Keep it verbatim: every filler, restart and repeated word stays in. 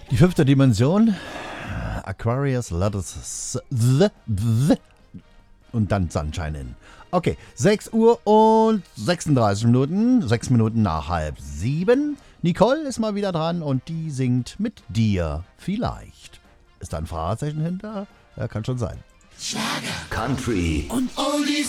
Die fünfte Dimension. Aquarius, Letters the, the, und dann Sunshine in. Okay, sechs Uhr und sechsunddreißig Minuten, sechs Minuten nach halb sieben. Nicole ist mal wieder dran und die singt mit dir vielleicht. Ist da ein Fragezeichen hinter? Ja, kann schon sein. Schlager, Country und Oldies